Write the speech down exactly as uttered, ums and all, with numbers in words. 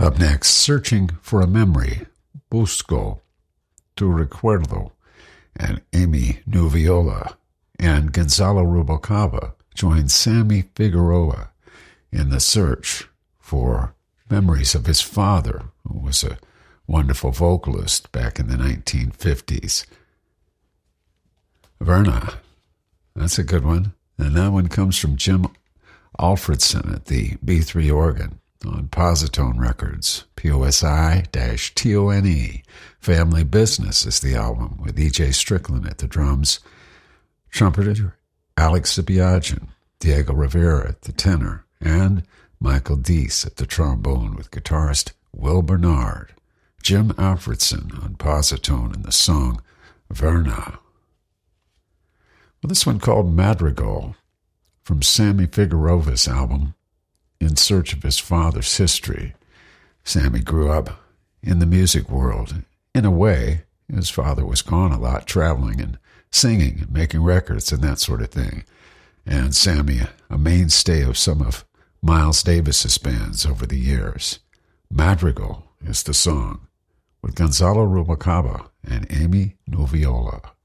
Up next, Searching for a Memory, Busco tu Recuerdo, and Amy Nuviola and Gonzalo Rubalcaba joined Sammy Figueroa in the search for memories of his father, who was a wonderful vocalist back in the nineteen fifties. Verna, that's a good one. And that one comes from Jim Alfredson at the B three organ on Positone Records, P O S I T O N E. Family Business is the album, with E J Strickland at the drums, trumpeter Alex Sabiagin, Diego Rivera at the tenor, and Michael Deese at the trombone with guitarist Will Bernard. Jim Alfredson on Positone and the song Verna. Well, this one called Madrigal from Sammy Figueroa's album In Search of His Father's History. Sammy grew up in the music world. In a way, his father was gone a lot, traveling and singing and making records and that sort of thing. And Sammy, a mainstay of some of Miles Davis's bands over the years. Madrigal is the song, with Gonzalo Rubalcaba and Amy Nuviola.